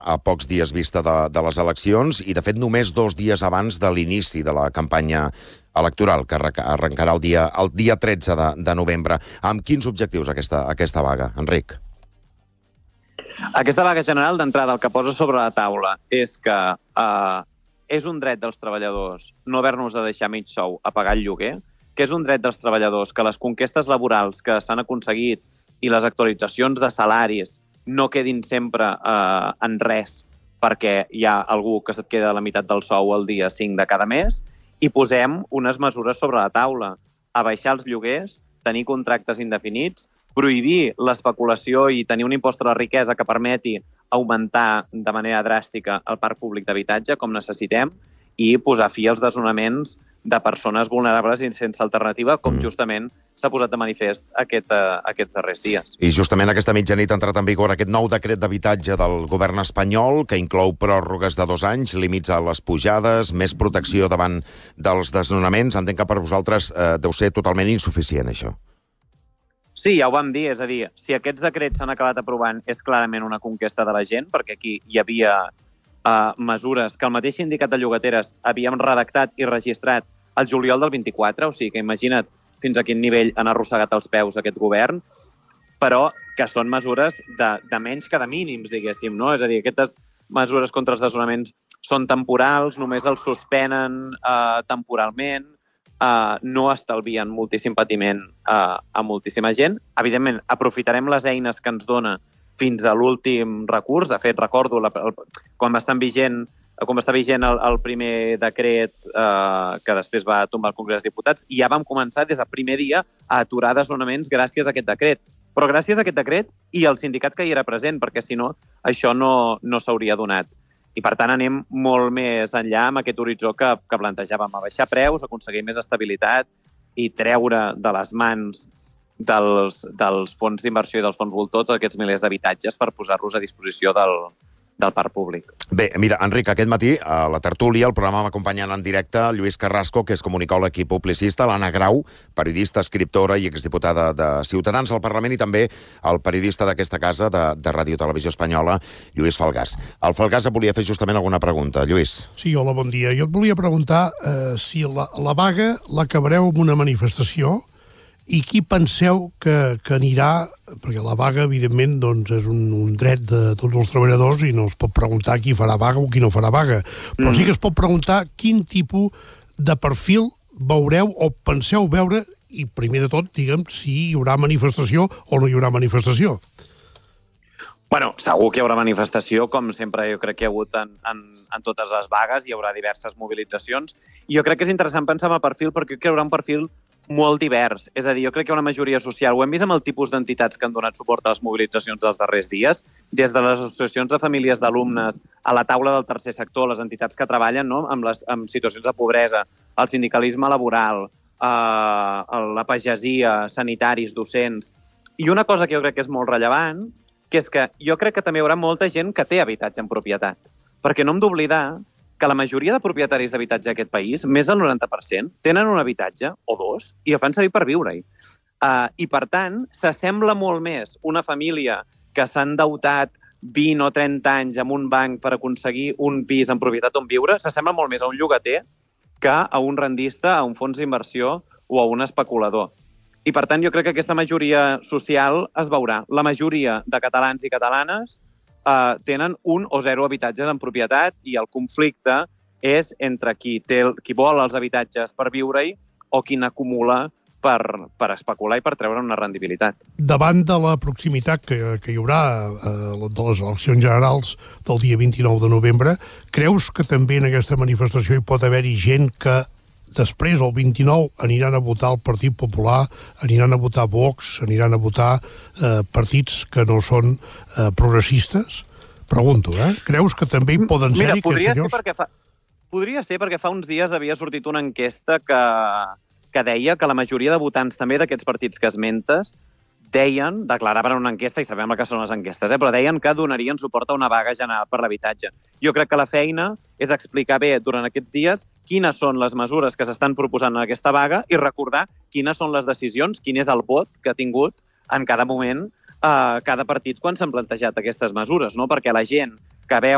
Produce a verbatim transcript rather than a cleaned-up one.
a pocs dies vista de, de les eleccions i, de fet, només dos dies abans de l'inici de la campanya electoral, que arrencarà el dia, el dia tretze de, de novembre. Amb quins objectius aquesta, aquesta vaga, Enric? Aquesta vaga general, d'entrada, el que posa sobre la taula és que eh, és un dret dels treballadors no haver-nos de deixar mig sou a pagar el lloguer, que és un dret dels treballadors que les conquestes laborals que s'han aconseguit i les actualitzacions de salaris no quedin sempre eh, en res perquè hi ha algú que se't queda a la meitat del sou el dia cinc de cada mes, i posem unes mesures sobre la taula. Abaixar els lloguers, tenir contractes indefinits, prohibir l'especulació i tenir un impost a la riquesa que permeti augmentar de manera dràstica el parc públic d'habitatge, com necessitem, i posar fi als desnonaments de persones vulnerables i sense alternativa, com mm. justament s'ha posat de manifest aquest, uh, aquests darrers dies. I justament aquesta mitjanit ha entrat en vigor aquest nou decret d'habitatge del govern espanyol, que inclou pròrrogues de dos anys, límits a les pujades, més protecció davant dels desnonaments. Entenc que per vosaltres eh, deu ser totalment insuficient, això. Sí, ja ho vam dir, és a dir, si aquests decrets s'han acabat aprovant és clarament una conquesta de la gent, perquè aquí hi havia Uh, mesures que el mateix sindicat de llogateres havíem redactat i registrat el juliol del vint-i-quatre, o sigui que imagina't fins a quin nivell han arrossegat els peus aquest govern, però que són mesures de, de menys que de mínims, diguéssim, no? És a dir, aquestes mesures contra els desnonaments són temporals, només els suspenen uh, temporalment, uh, no estalvien moltíssim patiment uh, a moltíssima gent. Evidentment, aprofitarem les eines que ens dona fins a l'últim recurs. De fet, recordo, la, el, quan va estar vigent, quan va estar vigent el, el primer decret eh, que després va tombar el Congrés dels Diputats, i ja vam començar des del primer dia a aturar desnonaments gràcies a aquest decret. Però gràcies a aquest decret i al sindicat que hi era present, perquè si no, això no, no s'hauria donat. I per tant anem molt més enllà amb aquest horitzó que, que plantejàvem, a baixar preus, aconseguir més estabilitat i treure de les mans Dels, dels fons d'inversió i dels fons voltor tots aquests milers d'habitatges per posar-los a disposició del, del parc públic. Bé, mira, Enric, aquest matí a la tertúlia, el programa m'acompanyant en directe Lluís Carrasco, que és comunicòleg i publicista, l'Anna Grau, periodista, escriptora i exdiputada de Ciutadans al Parlament, i també el periodista d'aquesta casa de, de Ràdio Televisió Espanyola, Lluís Falgàs. El Falgàs et volia fer justament alguna pregunta. Lluís. Sí, hola, bon dia. Jo et volia preguntar eh, si la, la vaga l'acabareu amb una manifestació i qui penseu que, que anirà, perquè la vaga, evidentment, doncs, és un, un dret de tots els treballadors i no es pot preguntar qui farà vaga o qui no farà vaga, però mm. sí que es pot preguntar quin tipus de perfil veureu o penseu veure, i primer de tot, diguem, si hi haurà manifestació o no hi haurà manifestació. Bueno, segur que hi haurà manifestació, com sempre jo crec que hi ha hagut en, en, en totes les vagues, hi haurà diverses mobilitzacions, i jo crec que és interessant pensar en el perfil, perquè crec que hi haurà un perfil molt divers. És a dir, jo crec que hi ha una majoria social. Ho hem vist amb el tipus d'entitats que han donat suport a les mobilitzacions dels darrers dies, des de les associacions de famílies d'alumnes a la taula del tercer sector, les entitats que treballen no? amb, les, amb situacions de pobresa, el sindicalisme laboral, eh, la pagesia, sanitaris, docents. I una cosa que jo crec que és molt rellevant, que és que jo crec que també hi haurà molta gent que té habitatge en propietat. Perquè no hem d'oblidar que la majoria de propietaris d'habitatge d'aquest país, més del noranta per cent, tenen un habitatge, o dos, i el fan servir per viure-hi. Uh, I, per tant, s'assembla molt més una família que s'ha endeutat vint o trenta anys amb un banc per aconseguir un pis en propietat on viure, s'assembla molt més a un llogater que a un rendista, a un fons d'inversió o a un especulador. I, per tant, jo crec que aquesta majoria social es veurà. La majoria de catalans i catalanes Uh, tenen un o zero habitatges en propietat i el conflicte és entre qui, té, qui vol els habitatges per viure-hi o qui n'acumula per, per especular i per treure una rendibilitat. Davant de la proximitat que, que hi haurà eh, de les eleccions generals del dia vint-i-nou de novembre, creus que també en aquesta manifestació hi pot haver-hi gent que després, el vint-i-nou, aniran a votar el Partit Popular, aniran a votar Vox, aniran a votar eh, partits que no són eh, progressistes? Pregunto, eh? Creus que també hi poden ser-hi aquests senyors? Ser perquè fa, podria ser perquè fa uns dies havia sortit una enquesta que, que deia que la majoria de votants també d'aquests partits que esmentes deien, declaraven una enquesta, i sabem el que són les enquestes, eh, però deien que donarien suport a una vaga general per l'habitatge. Jo crec que la feina és explicar bé durant aquests dies quines són les mesures que s'estan proposant en aquesta vaga i recordar quines són les decisions, quin és el vot que ha tingut en cada moment eh, cada partit quan s'han plantejat aquestes mesures, no? Perquè la gent que veu